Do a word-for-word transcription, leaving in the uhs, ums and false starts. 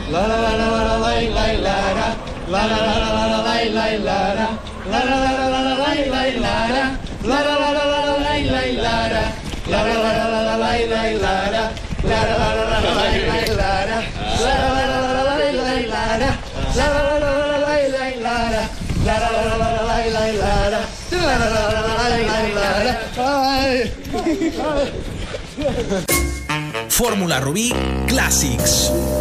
La la la la la la la la la. La la la la la la la la la. La la la la la la la la. La la la la la la la la. La la la la la la la la. La la la la la la la. La la la la la la la. La la la la la la la. La la la la la la la. La la la la la la la. Fórmula Rubí Classics.